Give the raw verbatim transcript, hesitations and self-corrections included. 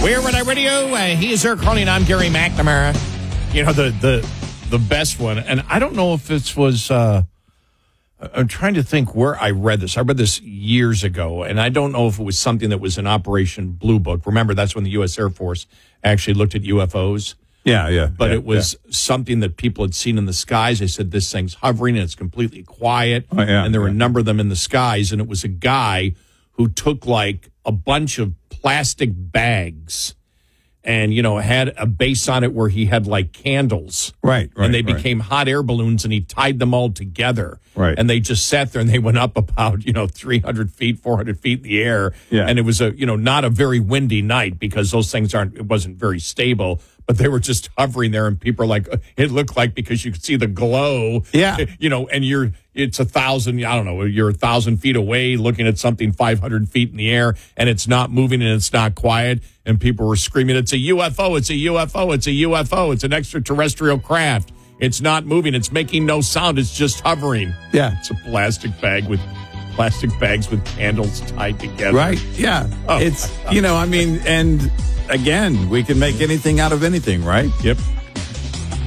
We're Red Eye Radio. Uh, he is Eric Carney, and I'm Gary McNamara. You know, the the the best one, and I don't know if this was, uh, I'm trying to think where I read this. I read this years ago, and I don't know if it was something that was in Operation Blue Book. Remember, that's when the U S Air Force actually looked at U F Os. Yeah, yeah. But yeah, it was yeah. something that people had seen in the skies. They said this thing's hovering, and it's completely quiet. Oh, yeah, and there were yeah. a number of them in the skies, and it was a guy who took like a bunch of plastic bags and, you know, had a base on it where he had like candles. Right, right. And they right. became hot air balloons, and he tied them all together. Right. And they just sat there, and they went up about, you know, three hundred feet, four hundred feet in the air. Yeah. And it was a, you know, not a very windy night because those things aren't, it wasn't very stable. But they were just hovering there, and people are like, it looked like, because you could see the glow. Yeah. You know, and you're, it's a thousand, I don't know, you're a thousand feet away looking at something five hundred feet in the air, and it's not moving and it's not quiet. And people were screaming, it's a U F O, it's a U F O, it's a U F O, it's an extraterrestrial craft. It's not moving, it's making no sound, it's just hovering. Yeah. It's a plastic bag with plastic bags with candles tied together. Right, yeah. Oh, it's, you know, I mean, and again, we can make anything out of anything, right? Yep.